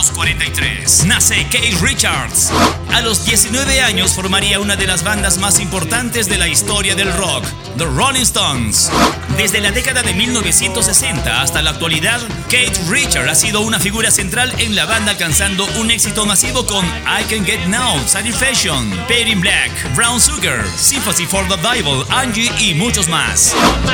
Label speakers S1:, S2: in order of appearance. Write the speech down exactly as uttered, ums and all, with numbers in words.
S1: cuarenta y tres, nace Keith Richards. A los diecinueve años formaría una de las bandas más importantes de la historia del rock, The Rolling Stones. Desde la década de mil novecientos sesenta hasta la actualidad, Keith Richards ha sido una figura central en la banda, alcanzando un éxito masivo con I Can Get Now, Satisfaction, Paid in Black, Brown Sugar, Sympathy for the Devil, Angie y muchos más.